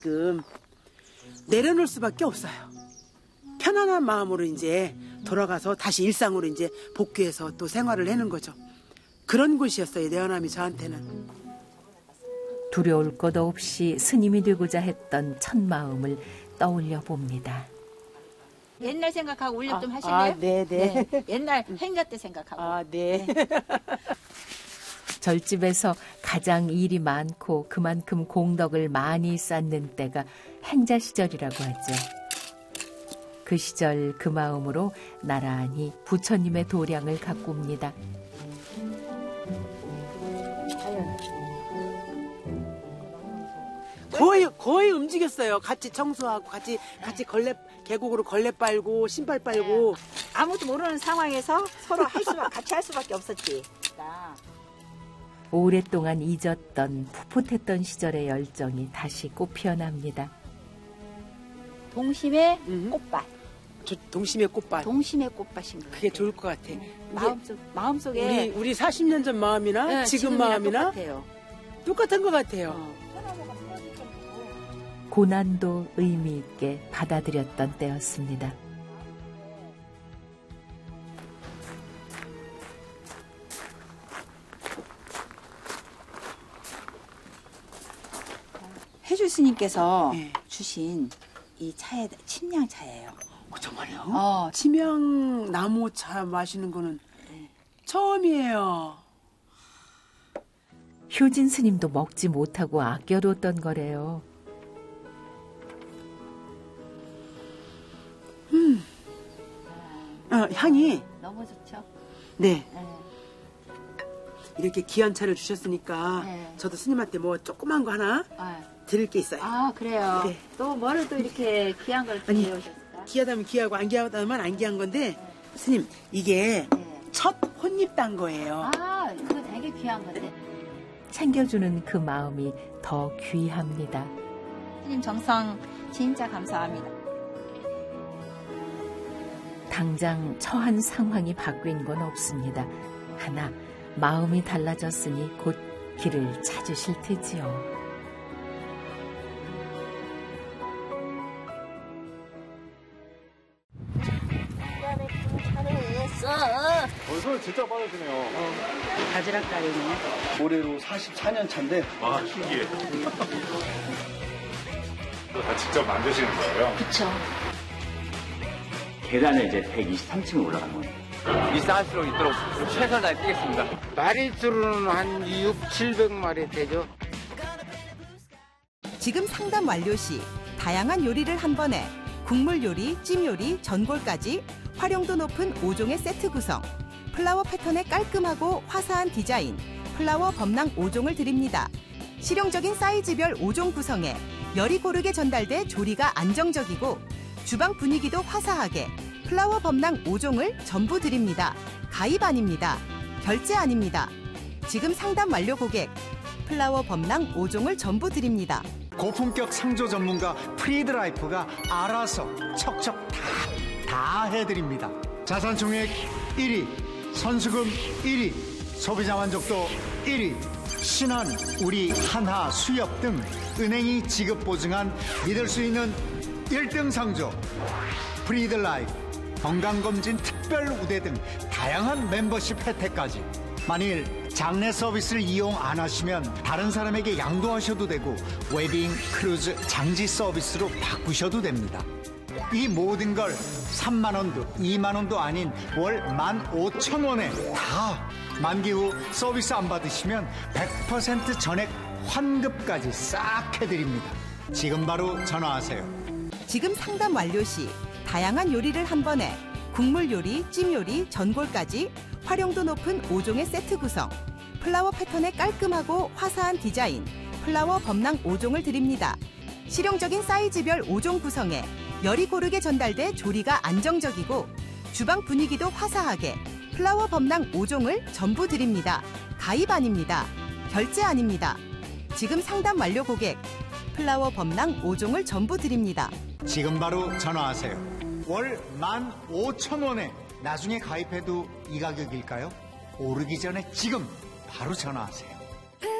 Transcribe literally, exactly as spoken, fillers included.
지금 내려놓을 수밖에 없어요. 편안한 마음으로 이제 돌아가서 다시 일상으로 이제 복귀해서 또 생활을 하는 거죠. 그런 곳이었어요, 내연함이 저한테는. 두려울 것 없이 스님이 되고자 했던 첫 마음을 떠올려 봅니다. 옛날 생각하고 울림 좀 아, 하실래요? 아, 네, 네. 네. 옛날 행자 때 생각하고. 아, 네. 네. 절집에서 가장 일이 많고 그만큼 공덕을 많이 쌓는 때가 행자 시절이라고 하죠. 그 시절 그 마음으로 나란히 부처님의 도량을 가꿉니다. 거의 거의 움직였어요. 같이 청소하고 같이 같이 걸레 계곡으로 걸레 빨고 신발 빨고. 네. 아무도 모르는 상황에서 서로 할 수밖 같이 할 수밖에 없었지. 오랫동안 잊었던 풋풋했던 시절의 열정이 다시 꽃피어납니다. 동심의 음. 꽃밭. 저 동심의 꽃밭. 동심의 꽃밭인 거예요. 그게 좋을 것 같아. 마음속 마음속에 우리 우리 사십 년 전 마음이나 네, 지금 마음이나 똑같아요. 똑같은 것 같아요. 어. 고난도 의미 있게 받아들였던 때였습니다. 해줄 스님께서 네. 주신 이 차에 침향 차예요. 어, 정말요? 어, 치명 나무차 마시는 거는 네. 처음이에요. 효진 스님도 먹지 못하고 아껴뒀던 거래요. 음, 어, 향이 너무 좋죠. 네. 네. 이렇게 귀한 차를 주셨으니까 네. 저도 스님한테 뭐 조그만 거 하나 아, 드릴 게 있어요. 아 그래요. 네. 또 뭐를 또 이렇게 귀한 걸 아니, 드려오셨을까? 귀하다면 귀하고 안 귀하다면 안 귀한 건데 네. 스님 이게 네. 첫 혼입 단 거예요. 아, 그거 되게 귀한 건데. 챙겨주는 그 마음이 더 귀합니다. 스님 정성 진짜 감사합니다. 당장 처한 상황이 바뀐 건 없습니다. 하나 마음이 달라졌으니 곧 길을 찾으실 테지요. 벌써 진짜 빠르시네요. 어, 바지락 가루네. 올해로 사십사 년 차인데. 아, 신기해. 다 직접 만드시는 거예요? 그쵸. 계단에 이제 백이십삼 층에 올라가는 거예요. 일상할 수 있도록 최선을 다해 뛰겠습니다. 마리수로는 한 육, 칠백 마리 되죠. 지금 상담 완료 시 다양한 요리를 한 번에 국물 요리, 찜 요리, 전골까지 활용도 높은 오 종의 세트 구성. 플라워 패턴의 깔끔하고 화사한 디자인, 플라워 범랑 오 종을 드립니다. 실용적인 사이즈별 오 종 구성에 열이 고르게 전달돼 조리가 안정적이고 주방 분위기도 화사하게 플라워 범랑 오 종을 전부 드립니다. 가입 아닙니다. 결제 아닙니다. 지금 상담 완료 고객, 플라워 범랑 오 종을 전부 드립니다. 고품격 상조 전문가 프리드라이프가 알아서 척척 다, 다 해드립니다. 자산총액 일 위, 선수금 일 위, 소비자 만족도 일 위, 신한, 우리, 한하, 수협 등 은행이 지급 보증한 믿을 수 있는 일 등 상조 프리드라이프, 건강검진 특별 우대 등 다양한 멤버십 혜택까지. 만일 장례 서비스를 이용 안 하시면 다른 사람에게 양도하셔도 되고 웨딩, 크루즈, 장지 서비스로 바꾸셔도 됩니다. 이 모든 걸 삼만 원도 이만 원도 아닌 월 만 오천 원에 다. 만기 후 서비스 안 받으시면 백 퍼센트 전액 환급까지 싹 해드립니다. 지금 바로 전화하세요. 지금 상담 완료 시 다양한 요리를 한 번에 국물 요리, 찜 요리, 전골까지 활용도 높은 오 종의 세트 구성. 플라워 패턴의 깔끔하고 화사한 디자인, 플라워 범랑 오 종을 드립니다. 실용적인 사이즈별 오 종 구성에 열이 고르게 전달돼 조리가 안정적이고 주방 분위기도 화사하게 플라워 범랑 오 종을 전부 드립니다. 가입 아닙니다. 결제 아닙니다. 지금 상담 완료 고객, 플라워 범랑 오 종을 전부 드립니다. 지금 바로 전화하세요. 월 만 오천 원에 나중에 가입해도 이 가격일까요? 오르기 전에 지금 바로 전화하세요.